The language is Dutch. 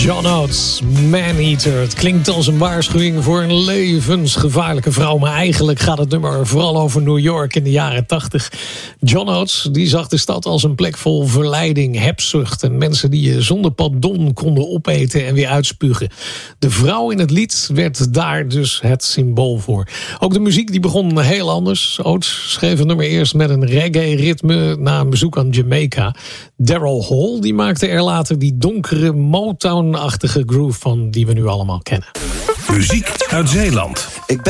John Oates, Man-Eater. Het klinkt als een waarschuwing voor een levensgevaarlijke vrouw. Maar eigenlijk gaat het nummer vooral over New York in de jaren 80. John Oates die zag de stad als een plek vol verleiding, hebzucht en mensen die je zonder pardon konden opeten en weer uitspugen. De vrouw in het lied werd daar dus het symbool voor. Ook de muziek die begon heel anders. Oates schreef het nummer eerst met een reggae-ritme na een bezoek aan Jamaica. Daryl Hall die maakte er later die donkere Motown-achtige groove van die we nu allemaal kennen. Muziek uit Zeeland.